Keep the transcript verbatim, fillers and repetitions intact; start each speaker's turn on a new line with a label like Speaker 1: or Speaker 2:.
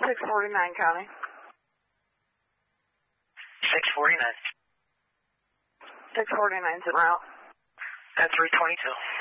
Speaker 1: six forty-nine County.
Speaker 2: six forty-nine.
Speaker 1: six forty-nine's en route.
Speaker 2: At three twenty-two.